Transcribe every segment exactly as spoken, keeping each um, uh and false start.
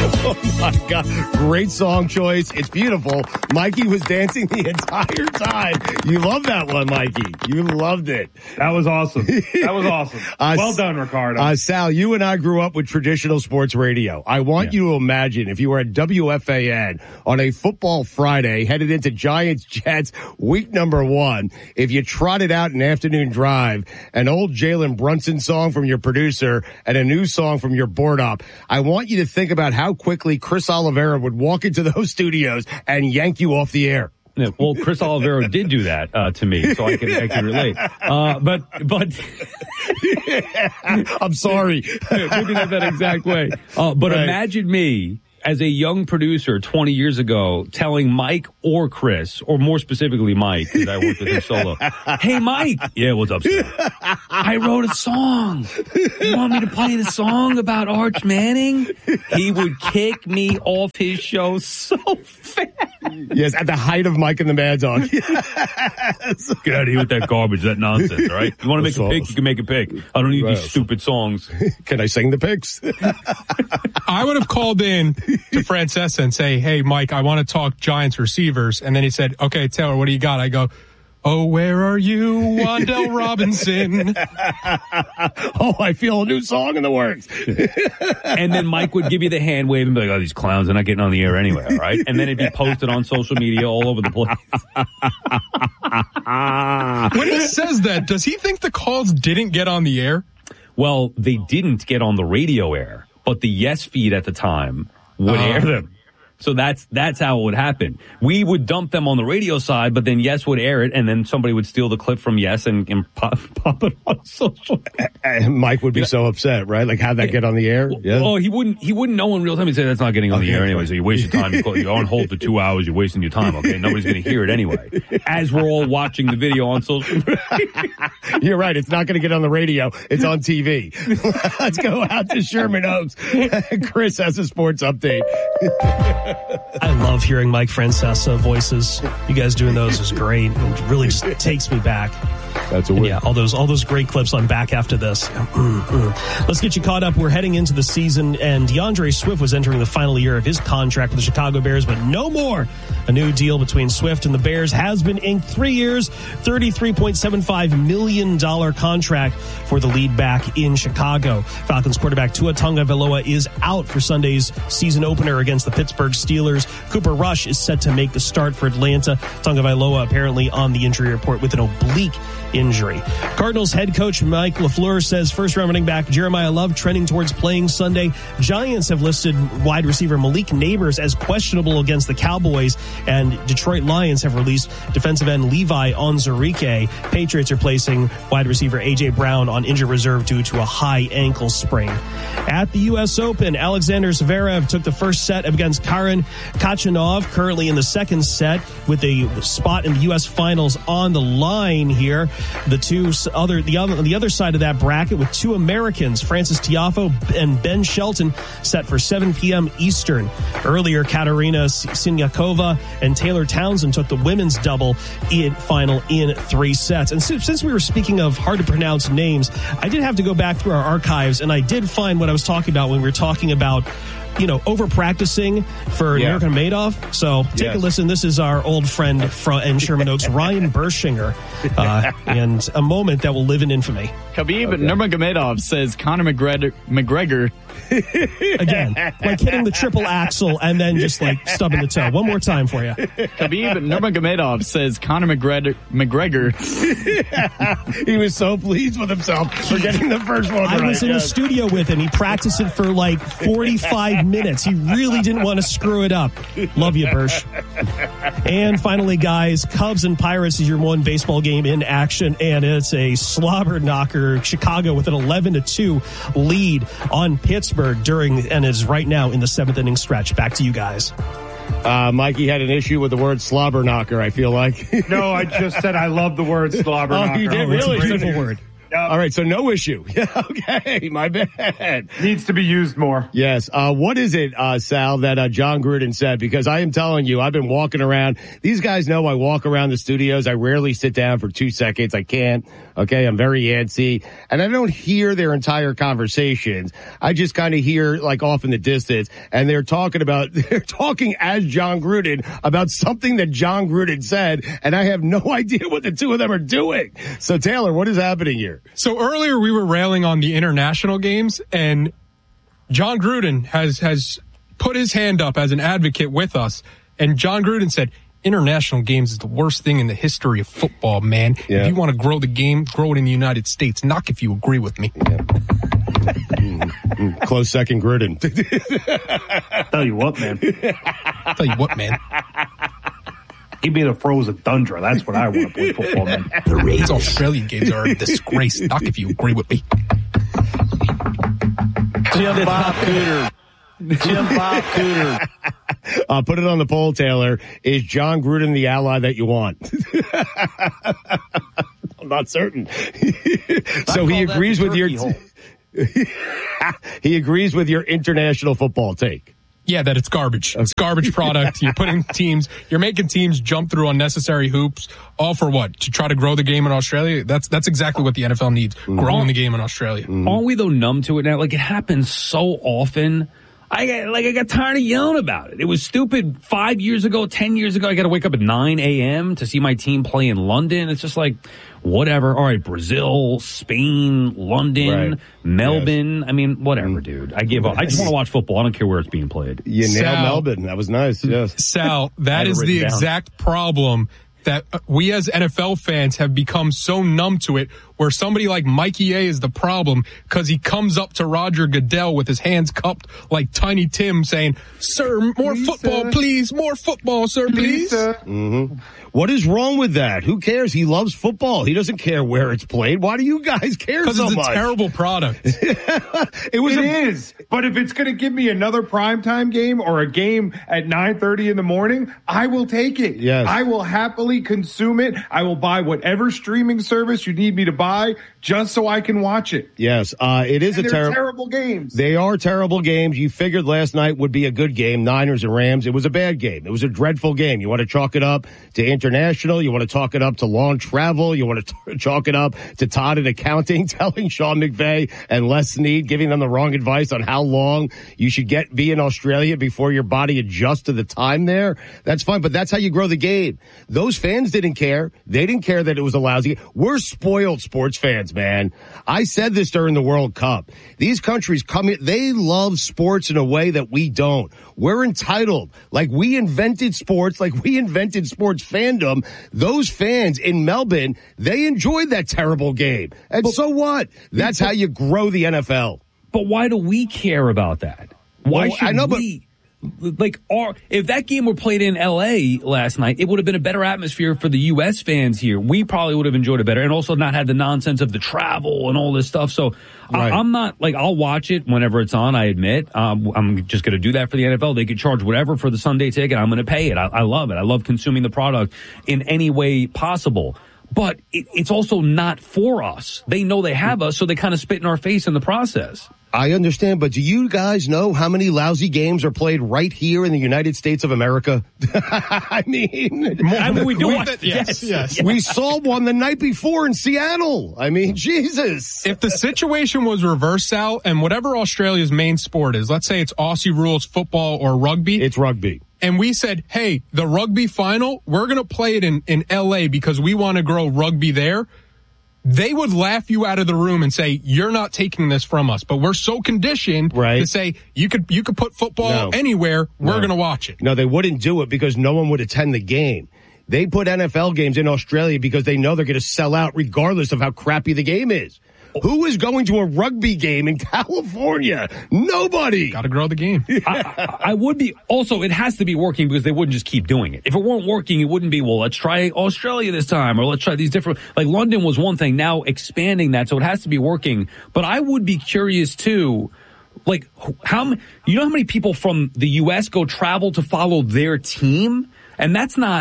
Oh, my God. Great song choice. It's beautiful. Mikey was dancing the entire time. You love that one, Mikey. You loved it. That was awesome. That was awesome. Uh, well done, Ricardo. Uh, Sal, you and I grew up with traditional sports radio. I want yeah. you to imagine if you were at W F A N on a football Friday headed into Giants-Jets week number one, if you trotted out an afternoon drive, an old Jalen Brunson song from your producer and a new song from your board op, I want you to think about how quickly Chris Oliveira would walk into those studios and yank you off the air. Yeah, well, Chris Oliveira did do that uh, to me, so I can I can relate. Uh, but but I'm sorry, maybe not that exact way. Uh, but right. Imagine me as a young producer twenty years ago telling Mike or Chris, or more specifically Mike, because I worked with him solo. Hey, Mike. Yeah, what's up, sir? I wrote a song. You want me to play the song about Arch Manning? He would kick me off his show so fast. Yes, at the height of Mike and the Mad Dog. Get out of here with that garbage, that nonsense, all right? You want to make a pick, you can make a pick. I don't need right. these stupid songs. Can I sing the picks? I would have called in to Francesa and say, hey, Mike, I want to talk Giants receivers. And then he said, okay, Taylor, what do you got? I go, oh, where are you, Wan'Dale Robinson? Oh, I feel a new song in the works. And then Mike would give you the hand wave and be like, oh, these clowns are not getting on the air anyway, all right? And then it'd be posted on social media all over the place. When he says that, does he think the calls didn't get on the air? Well, they didn't get on the radio air, but the Yes feed at the time would uh, air them. So that's that's how it would happen. We would dump them on the radio side, but then Yes would air it, and then somebody would steal the clip from Yes and, and pop, pop it on social media. And Mike would be yeah. so upset, right? Like, how'd that get on the air? Yeah. Oh, he wouldn't He wouldn't know in real time. He'd say, that's not getting on okay, the air anyway, so you waste your time. You're on hold for two hours. You're wasting your time, okay? Nobody's going to hear it anyway. As we're all watching the video on social media. You're right. It's not going to get on the radio. It's on T V. Let's go out to Sherman Oaks. Chris has a sports update. I love hearing Mike Francesa voices. You guys doing those is great. It really just takes me back. That's a win. Yeah, all those all those great clips. I'm back after this. Let's get you caught up. We're heading into the season, and DeAndre Swift was entering the final year of his contract with the Chicago Bears, but no more. A new deal between Swift and the Bears has been inked. Three years, thirty-three point seven five million dollars contract for the lead back in Chicago. Falcons quarterback Tua Tagovailoa is out for Sunday's season opener against the Pittsburgh Steelers. Cooper Rush is set to make the start for Atlanta. Tagovailoa apparently on the injury report with an oblique injury. Cardinals head coach Mike LaFleur says first-round running back Jeremiah Love trending towards playing Sunday. Giants have listed wide receiver Malik Neighbors as questionable against the Cowboys, and Detroit Lions have released defensive end Levi Onwuzurike. Patriots are placing wide receiver A J. Brown on injured reserve due to a high ankle sprain. At the U S Open, Alexander Zverev took the first set against Karen Khachanov, currently in the second set with a spot in the U S finals on the line here. The two other, the other, the other side of that bracket with two Americans, Frances Tiafoe and Ben Shelton, set for seven p.m. Eastern. Earlier, Katerina Siniakova and Taylor Townsend took the women's double in final in three sets. And since, since we were speaking of hard to pronounce names, I did have to go back through our archives, and I did find what I was talking about when we were talking about, you know, over practicing for yeah. American Madoff. So take yes. a listen. This is our old friend from in Sherman Oaks, Ryan Bershinger, uh, and a moment that will live in infamy. Khabib okay. Nurmagomedov says Conor McGregor, McGregor. Again, like hitting the triple axel and then just like stubbing the toe. One more time for you. Khabib Nurmagomedov says Conor McGregor. McGregor. He was so pleased with himself for getting the first one I right. was in yes. the studio with him. He practiced it for like forty-five minutes. He really didn't want to screw it up. Love you, Bersh. And finally, guys, Cubs and Pirates is your one baseball game in action, and it's a slobber knocker. Chicago with an eleven to two lead on Pittsburgh during, and is right now in the seventh inning stretch. Back to you guys. Uh, Mikey had an issue with the word slobber knocker, I feel like. No, I just said I love the word slobber knocker. Oh, you did? Oh, really? It's a beautiful word. Yep. All right, so no issue. Yeah, okay, my bad. Needs to be used more. Yes. Uh, what is it, uh, Sal, that uh, John Gruden said? Because I am telling you, I've been walking around. These guys know I walk around the studios. I rarely sit down for two seconds. I can't. Okay, I'm very antsy. And I don't hear their entire conversations. I just kind of hear, like, off in the distance. And they're talking about, they're talking as John Gruden about something that John Gruden said. And I have no idea what the two of them are doing. So, Taylor, what is happening here? So earlier we were railing on the international games, and John Gruden has has put his hand up as an advocate with us. And John Gruden said, international games is the worst thing in the history of football, man. Yeah. If you want to grow the game, grow it in the United States. Knock if you agree with me. Yeah. mm, mm, close second, Gruden. Tell you what, man. Tell you what, man. Give me the frozen tundra. That's what I want to play football, man. These Australian games are a disgrace. Knock if you agree with me. Jim Bob Cooter. Jim Bob Cooter. Uh, put it on the poll, Taylor. Is John Gruden the ally that you want? I'm not certain. So he agrees with your he agrees with your international football take. Yeah, that it's garbage. It's garbage product. You're putting teams, you're making teams jump through unnecessary hoops, all for what? To try to grow the game in Australia? That's that's exactly what the N F L needs, mm-hmm. growing the game in Australia. Mm-hmm. Aren't we, though, numb to it now? Like, it happens so often. I got, like, I got tired of yelling about it. It was stupid five years ago, ten years ago. I got to wake up at nine a.m. to see my team play in London. It's just like, whatever. All right, Brazil, Spain, London, right. Melbourne. Yes. I mean, whatever, dude. I give up. I just want to watch football. I don't care where it's being played. You nailed Sal, Melbourne. That was nice. Yes. Sal, that is the down. exact problem that we as N F L fans have become so numb to it, where somebody like Mikey A is the problem because he comes up to Roger Goodell with his hands cupped like Tiny Tim saying, sir, more please, football, sir. please, more football, sir, please. please. Mm-hmm. What is wrong with that? Who cares? He loves football. He doesn't care where it's played. Why do you guys care so much? Because it's a terrible product. it was it a- is. But if it's going to give me another primetime game or a game at nine thirty in the morning, I will take it. Yes. I will happily consume it. I will buy whatever streaming service you need me to buy just so I can watch it. Yes. Uh, it is and a ter- terrible terrible games. They are terrible games. You figured last night would be a good game, Niners and Rams. It was a bad game. It was a dreadful game. You want to chalk it up to international. You want to talk it up to long travel. You want to t- chalk it up to Todd in accounting, telling Sean McVay and Les Snead, giving them the wrong advice on how long you should get be in Australia before your body adjusts to the time there. That's fine, but that's how you grow the game. Those fans didn't care. They didn't care that it was a lousy game. We're spoiled sports fans, man. I said this during the World Cup. These countries come in, they love sports in a way that we don't. We're entitled. Like, we invented sports, like we invented sports fandom. Those fans in Melbourne, they enjoyed that terrible game. And but, so what? That's but, how you grow the N F L. But why do we care about that? Why well, should I know, we? But, like, our, if that game were played in L A last night, it would have been a better atmosphere for the U S fans here. We probably would have enjoyed it better, and also not had the nonsense of the travel and all this stuff. So right. I, I'm not, like, I'll watch it whenever it's on, I admit. Um, I'm just going to do that for the N F L. They could charge whatever for the Sunday ticket. I'm going to pay it. I, I love it. I love consuming the product in any way possible. But it, it's also not for us. They know they have us, so they kind of spit in our face in the process. I understand, but do you guys know how many lousy games are played right here in the United States of America? I mean, I mean, we do we, watch, yes, yes, yes. We saw one the night before in Seattle. I mean, Jesus. If the situation was reversed, Sal, and whatever Australia's main sport is, let's say it's Aussie rules football or rugby. It's rugby. And we said, hey, the rugby final, we're going to play it in, in L A because we want to grow rugby there. They would laugh you out of the room and say, you're not taking this from us. But we're so conditioned right. to say, you could you could put football no. anywhere. We're no. going to watch it. No, they wouldn't do it because no one would attend the game. They put N F L games in Australia because they know they're going to sell out regardless of how crappy the game is. Who is going to a rugby game in California? Nobody. Got to grow the game. I, I would be. Also, it has to be working because they wouldn't just keep doing it. If it weren't working, it wouldn't be, well, let's try Australia this time, or let's try these different, like London was one thing, now expanding that, so it has to be working. But I would be curious too, like, how, you know how many people from the U S go travel to follow their team? And that's not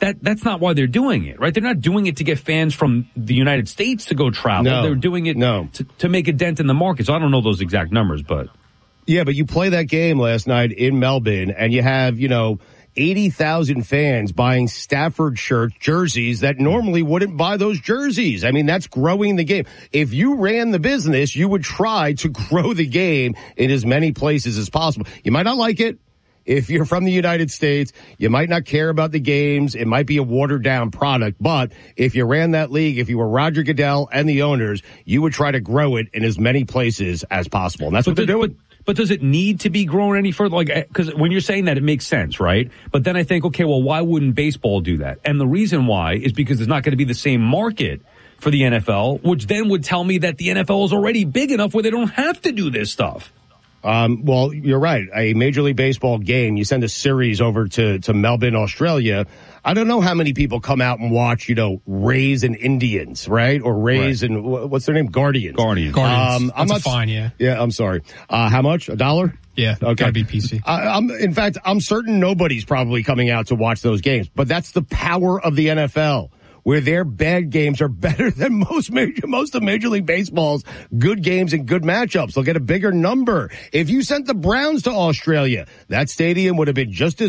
that that's not why they're doing it, right? They're not doing it to get fans from the United States to go travel. No, they're doing it no. to, to make a dent in the market. So I don't know those exact numbers, but. Yeah, but you play that game last night in Melbourne and you have, you know, eighty thousand fans buying Stafford shirts, jerseys that normally wouldn't buy those jerseys. I mean, that's growing the game. If you ran the business, you would try to grow the game in as many places as possible. You might not like it. If you're from the United States, you might not care about the games. It might be a watered down product. But if you ran that league, if you were Roger Goodell and the owners, you would try to grow it in as many places as possible. And that's what but they're the, doing. But, But does it need to be grown any further? Like, because when you're saying that, it makes sense, right? But then I think, okay, well, why wouldn't baseball do that? And the reason why is because there's not going to be the same market for the N F L, which then would tell me that the N F L is already big enough where they don't have to do this stuff. Um, well, you're right. A Major League Baseball game, you send a series over to, to Melbourne, Australia. I don't know how many people come out and watch, you know, Rays and Indians, right? Or Rays right. and what's their name? Guardians. Guardians. Guardians. Um, That's I'm not, a fine, yeah. Yeah, I'm sorry. Uh, how much? A dollar? Yeah. Okay. Gotta be P C. I, I'm, in fact, I'm certain nobody's probably coming out to watch those games, but that's the power of the N F L. Where their bad games are better than most major, most of Major League Baseball's good games and good matchups. They'll get a bigger number. If you sent the Browns to Australia, that stadium would have been just as